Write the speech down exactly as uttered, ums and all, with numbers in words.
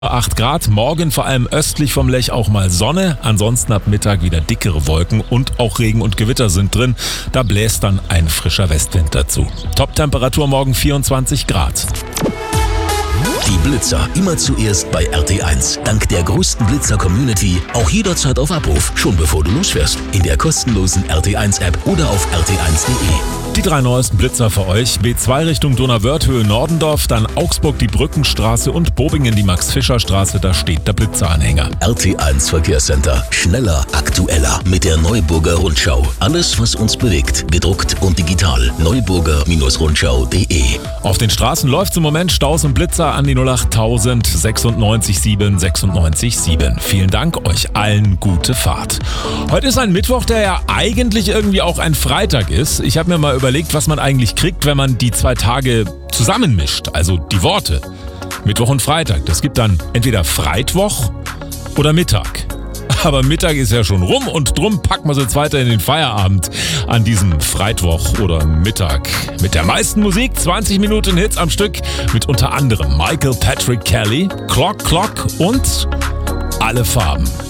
acht Grad, morgen vor allem östlich vom Lech auch mal Sonne, ansonsten ab Mittag wieder dickere Wolken und auch Regen und Gewitter sind drin. Da bläst dann ein frischer Westwind dazu. Top-Temperatur morgen vierundzwanzig Grad. Die Blitzer immer zuerst bei R T eins. Dank der größten Blitzer-Community auch jederzeit auf Abruf, schon bevor du losfährst. In der kostenlosen R T eins App oder auf r t eins punkt de. Die drei neuesten Blitzer für euch. B zwei Richtung Donauwörth-Höhe Nordendorf, dann Augsburg die Brückenstraße und Bobingen die Max-Fischer-Straße, da steht der Blitzeranhänger. R T eins Verkehrscenter. Schneller, aktueller mit der Neuburger Rundschau. Alles, was uns bewegt, gedruckt und digital. neuburger Rundschau punkt de. Auf den Straßen läuft im Moment Staus und Blitzer an die null acht null sechsundneunzig sieben sechsundneunzig sieben. Vielen Dank, euch allen gute Fahrt. Heute ist ein Mittwoch, der ja eigentlich irgendwie auch ein Freitag ist. Ich habe mir mal überlegt, was man eigentlich kriegt, wenn man die zwei Tage zusammenmischt, also die Worte. Mittwoch und Freitag. Das gibt dann entweder Freitwoch oder Mittag. Aber Mittag ist ja schon rum und drum packen wir es jetzt weiter in den Feierabend an diesem Freitwoch oder Mittag. Mit der meisten Musik, zwanzig Minuten Hits am Stück, mit unter anderem Michael Patrick Kelly, Clock Clock und Alle Farben.